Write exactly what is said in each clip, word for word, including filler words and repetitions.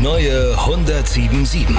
neue hundertsieben sieben.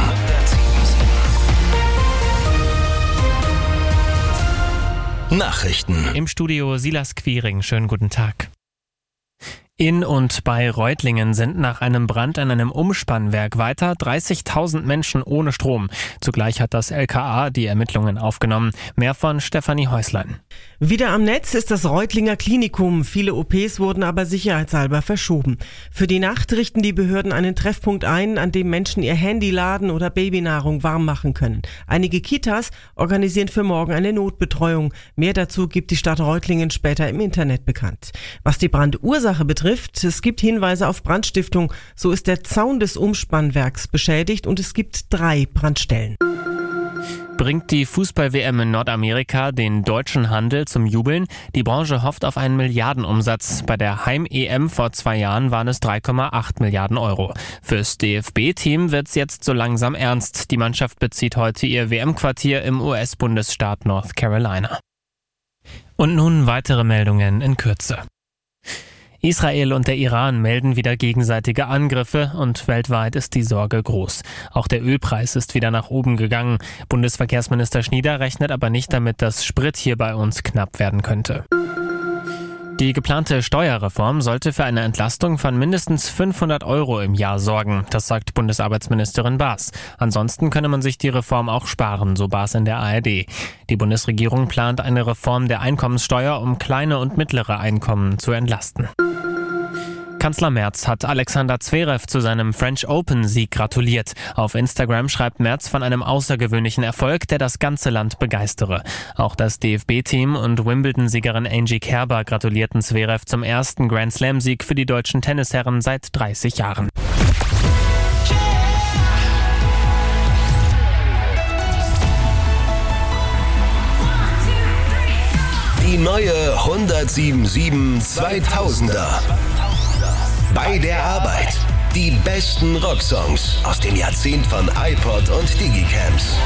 Nachrichten. Im Studio Silas Quiring. Schönen guten Tag. In und bei Reutlingen sind nach einem Brand an einem Umspannwerk weiter dreißigtausend Menschen ohne Strom. Zugleich hat das L K A die Ermittlungen aufgenommen. Mehr von Stefanie Häuslein. Wieder am Netz ist das Reutlinger Klinikum. Viele O Ps wurden aber sicherheitshalber verschoben. Für die Nacht richten die Behörden einen Treffpunkt ein, an dem Menschen ihr Handy laden oder Babynahrung warm machen können. Einige Kitas organisieren für morgen eine Notbetreuung. Mehr dazu gibt die Stadt Reutlingen später im Internet bekannt. Was die Brandursache betrifft, es gibt Hinweise auf Brandstiftung. So ist der Zaun des Umspannwerks beschädigt und es gibt drei Brandstellen. Bringt die Fußball-W M in Nordamerika den deutschen Handel zum Jubeln? Die Branche hofft auf einen Milliardenumsatz. Bei der Heim-E M vor zwei Jahren waren es drei Komma acht Milliarden Euro. Fürs D F B-Team wird's jetzt so langsam ernst. Die Mannschaft bezieht heute ihr W M-Quartier im U S-Bundesstaat North Carolina. Und nun weitere Meldungen in Kürze. Israel und der Iran melden wieder gegenseitige Angriffe und weltweit ist die Sorge groß. Auch der Ölpreis ist wieder nach oben gegangen. Bundesverkehrsminister Schnieder rechnet aber nicht damit, dass Sprit hier bei uns knapp werden könnte. Die geplante Steuerreform sollte für eine Entlastung von mindestens fünfhundert Euro im Jahr sorgen. Das sagt Bundesarbeitsministerin Baas. Ansonsten könne man sich die Reform auch sparen, so Baas in der A R D. Die Bundesregierung plant eine Reform der Einkommenssteuer, um kleine und mittlere Einkommen zu entlasten. Kanzler Merz hat Alexander Zverev zu seinem French Open-Sieg gratuliert. Auf Instagram schreibt Merz von einem außergewöhnlichen Erfolg, der das ganze Land begeistere. Auch das D F B-Team und Wimbledon-Siegerin Angie Kerber gratulierten Zverev zum ersten Grand-Slam-Sieg für die deutschen Tennisherren seit dreißig Jahren. Die neue hundertsieben sieben zweitausender. Bei der Arbeit. Die besten Rocksongs aus dem Jahrzehnt von iPod und Digicams.